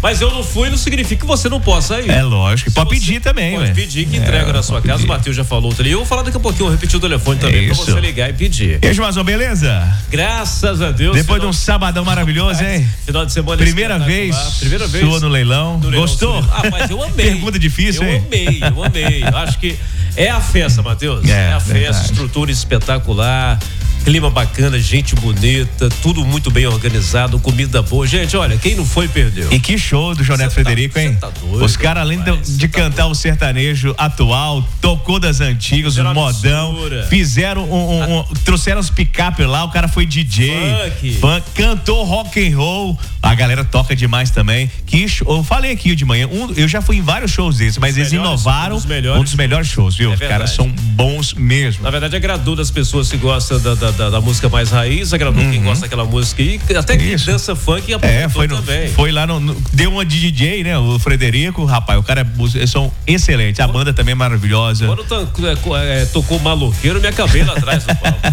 Mas eu não fui, não significa que você não possa ir. É lógico. Pode pedir também, pode pedir que entrega na sua casa. O Matheus já falou ali. Eu vou falar daqui a pouquinho, eu vou repetir o telefone também pra você ligar e pedir. E aí, Joãozão, beleza? Graças a Deus. Depois de um sabadão maravilhoso, hein? Final de semana. Primeira vez sua no leilão. Gostou? Mas eu amei. Pergunta difícil, hein? Eu amei. Eu acho que é a festa, Matheus. É a festa, verdade. Estrutura espetacular. Clima bacana, gente bonita, tudo muito bem organizado, comida boa. Gente, olha, quem não foi, perdeu. E que show do João Neto Frederico, hein? Tá doido, os caras, além de cantar o sertanejo atual, tocou das antigas, o modão, fizeram trouxeram os picape lá, o cara foi DJ, funk, cantou rock and roll, a galera toca demais também. Eu falei aqui de manhã, eu já fui em vários shows desses, mas eles inovaram um dos melhores shows, viu? Os caras são bons mesmo. Na verdade, agradou das pessoas que gostam da música mais raiz, agradou quem gosta daquela música e até quem dança funk e aproveitou também. Foi lá, deu uma de DJ, né? O Frederico, rapaz, o cara, eles são excelentes, a banda também é maravilhosa. Quando tocou Maloqueiro, me acabei lá atrás do palco.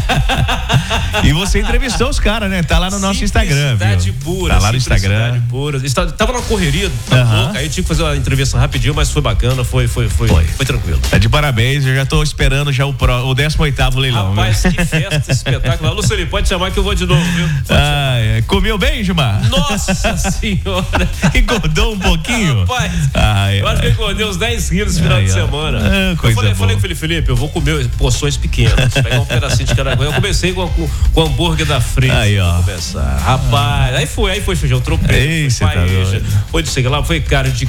E você entrevistou os caras, né? Tá lá no nosso Instagram, viu? Pura, tá lá no Instagram. Pura. Tava na correria, louca, aí eu tive que fazer uma entrevista rapidinho, mas foi bacana, foi tranquilo. Tá de parabéns, eu já tô esperando já o 18º leilão. Rapaz, que festa espetacular. Luceli, pode chamar que eu vou de novo, viu? Comeu bem, Gilmar? Nossa senhora. Engordou um pouquinho? Rapaz, eu acho que eu engordei uns 10 quilos no final de semana. Eu falei com o Felipe, eu vou comer porções pequenas, pegar um pedacinho de cada coisa. Eu comecei com o hambúrguer da Frisa. Aí, ó. Começar. Rapaz, aí foi feijão tropeiro, foi de sei lá, foi carne de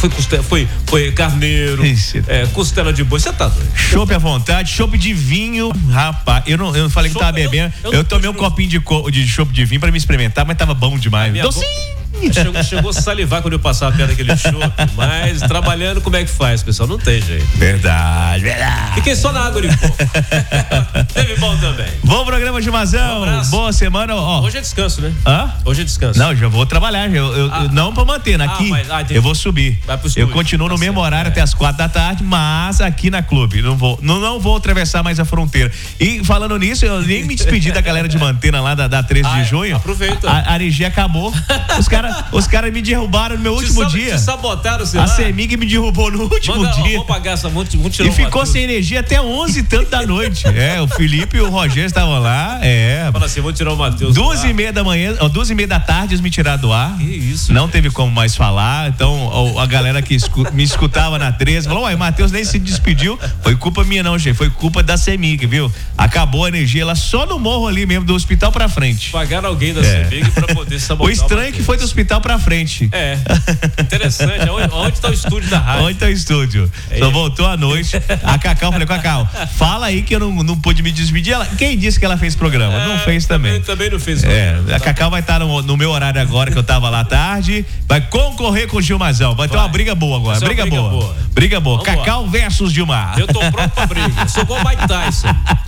foi carneiro, costela de boi. Você tá doido? Chopp à vontade, chopp de vinho, rapaz. Eu falei que tava bebendo. Eu tomei um copinho de chopp de vinho pra me experimentar, mas tava bom demais. Docinho. Chegou a salivar quando eu passava perto daquele chopp, mas trabalhando, como é que faz, pessoal? Não tem jeito. Verdade. Fiquei só na água de coco. Teve bom também. Bom programa, Gilmazão. Boa semana. Hoje é descanso, né? Hoje é descanso. Não, já vou trabalhar. Não pra manter, aqui eu vou subir. Eu continuo no mesmo horário até as 4 da tarde, mas aqui na clube. Não vou atravessar mais a fronteira. E falando nisso, eu nem me despedi da galera de Mantena lá da 13 de junho. Aproveita. A energia acabou. Os caras me derrubaram no meu último dia. Te sabotaram, sei lá. A CEMIG me derrubou no último dia. Vamos pagar essa monte tirar e ficou sem energia até 11 e tanto da noite. O Felipe e o Rogério estavam lá. Fala assim, vou tirar o Matheus. 2h30 da manhã, 2h30 da tarde eles me tiraram do ar. Que isso? Não teve como mais falar. Então a galera que me escutava na 13 falou: ué, o Matheus nem se despediu. Foi culpa minha, não, gente. Foi culpa da CEMIG, viu? Acabou a energia lá só no morro ali mesmo, do hospital pra frente. Pagaram alguém da CEMIG pra poder sabotar. O estranho é que foi do hospital pra frente. Interessante. Onde tá o estúdio da rádio? Onde tá o estúdio? Só voltou à noite. A Cacau, falei com a Cacau, fala aí que eu não pude me despedir. Quem disse que ela fez programa? Não fez também. Também não fez programa. A Cacau vai estar no meu horário agora, que eu tava lá à tarde. Vai concorrer com o Gilmazão. Vai ter uma briga boa agora. Briga boa. Cacau versus Gilmar. Eu tô pronto pra briga. Eu sou igual o Mike Tyson.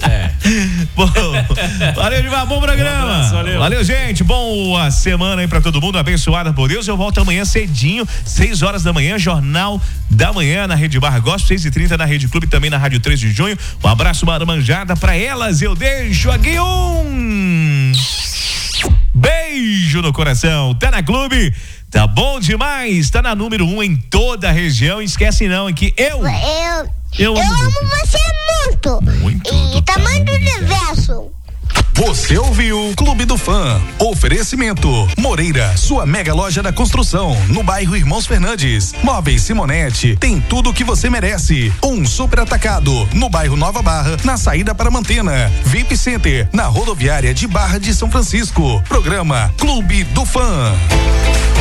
Valeu, Gilmar. Bom programa. Valeu, gente. Boa semana aí pra todo mundo. Abençoada por Deus. Eu volto amanhã cedinho, 6 horas da manhã, Jornal da Manhã na Rede Barra Gospel, 6h30 na Rede Clube, também na Rádio 3 de Junho. Um abraço, uma manjada pra elas. Eu deixo aqui beijo no coração. Tá na Clube? Tá bom demais. Tá na número 1 em toda a região. Esquece não, é que eu amo você muito. E tamanho do universo. Você ouviu Clube do Fã. Oferecimento Moreira, sua mega loja da construção, no bairro Irmãos Fernandes. Móveis Simonetti, tem tudo o que você merece. Um super atacado, no bairro Nova Barra, na saída para Mantena. VIP Center, na rodoviária de Barra de São Francisco. Programa Clube do Fã.